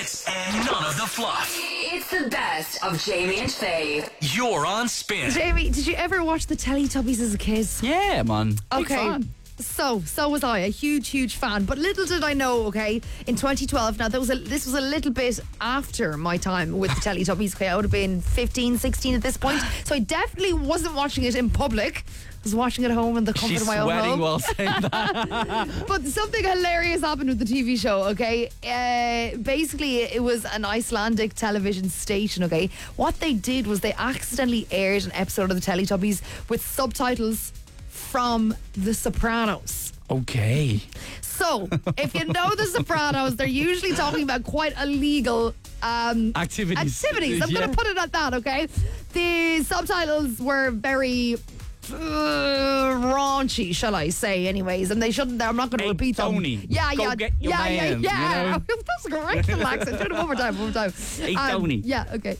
hits and none of the fluff. It's the best of Jamie and Faye. You're on Spin. Jamie, did you ever watch the Teletubbies as a kid? Yeah, man. Big Okay. fan. So was I, a huge fan. But little did I know, okay, in 2012, now this was a little bit after my time with the Teletubbies, okay, I would have been 15, 16 at this point, so I definitely wasn't watching it in public. I was watching it at home in the comfort She's of my own sweating home. while saying that. But something hilarious happened with the TV show, okay? Basically, it was an Icelandic television station, okay? What they did was they accidentally aired an episode of the Teletubbies with subtitles from The Sopranos. Okay. So, if you know The Sopranos, they're usually talking about quite illegal Activities. I'm going to put it at that, okay? The subtitles were very raunchy, shall I say, anyways, and they shouldn't. I'm not going to repeat them. Tony, Yeah. go get your man, you know? That's a correct accent. Do it one more time. Hey, Tony. Yeah. Okay.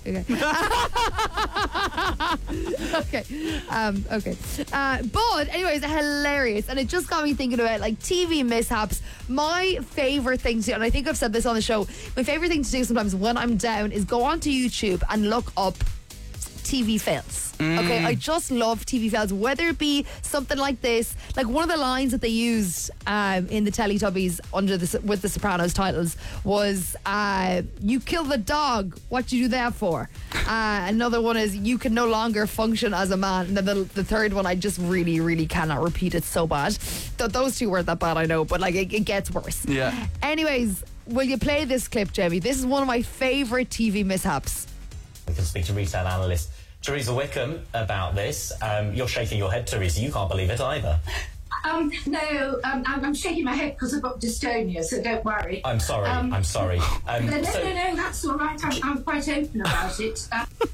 Okay. But anyways, hilarious, and it just got me thinking about like TV mishaps. My favorite thing to do, and I think I've said this on the show, my favorite thing to do sometimes when I'm down is go onto YouTube and look up TV fails. Okay, I just love TV fails, whether it be something like this, like one of the lines that they used in the Teletubbies with the Sopranos titles was you kill the dog, what you do that for? Another one is you can no longer function as a man, and then the third one I just really cannot repeat, it's so bad. Those two weren't that bad, I know, but like it gets worse. Yeah. Anyways, will you play this clip, Jamie? This is one of my favourite TV mishaps. We can speak to retail analyst Teresa Wickham about this. You're shaking your head, Teresa. You can't believe it either. No, I'm shaking my head because I've got dystonia, so don't worry. I'm sorry. I'm sorry. No, that's all right. I'm quite open about it.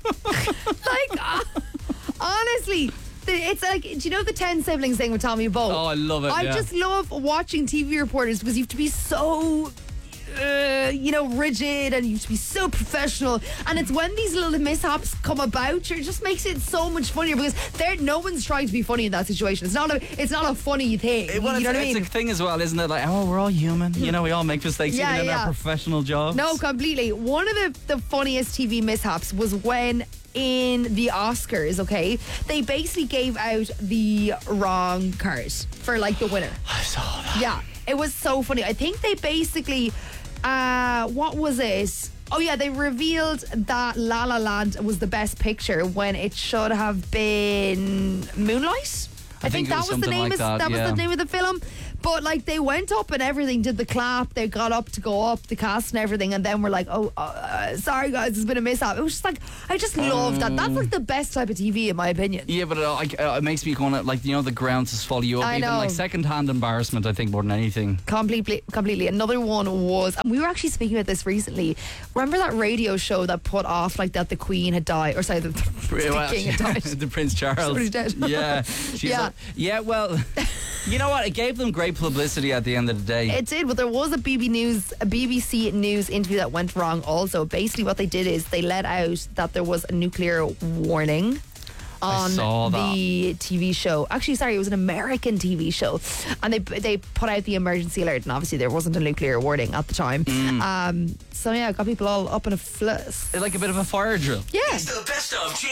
Honestly, it's like, do you know the 10 siblings thing with Tommy Bow? Oh, I love it. I yeah. just love watching TV reporters because you have to be so rigid, and you have to be so professional, and it's when these little mishaps come about, it just makes it so much funnier because no one's trying to be funny in that situation. It's not a funny thing. You know what I mean? It's a thing as well, isn't it? Like, oh, we're all human. You know, we all make mistakes even in our professional jobs. No, completely. One of the funniest TV mishaps was when in the Oscars, okay, they basically gave out the wrong card for like the winner. I saw that. Yeah, it was so funny. I think they basically what was it? Oh yeah, they revealed that La La Land was the best picture when it should have been Moonlight. I think that was the name. Was the name of the film. But like they went up and everything, did the clap, they got up to go up, the cast and everything, and then we're like, sorry guys, there's been a mishap. It was just like, I just love that. That's like the best type of TV in my opinion. Yeah, but it makes me kind of like, you know, the ground to swallow you up. I even know. like second-hand embarrassment, I think, more than anything. Completely. Another one was, and we were actually speaking about this recently. Remember that radio show that put off like that the Queen had died, or sorry, the King had died. The Prince Charles. Somebody's dead. Yeah. Well, you know what? It gave them great publicity at the end of the day. It did, but there was a BBC News interview that went wrong also. Basically what they did is they let out that there was a nuclear warning on the TV show. Actually, sorry, it was an American TV show, and they put out the emergency alert, and obviously there wasn't a nuclear warning at the time. So yeah, it got people all up in a fluss. Like a bit of a fire drill. Yeah. It's the best of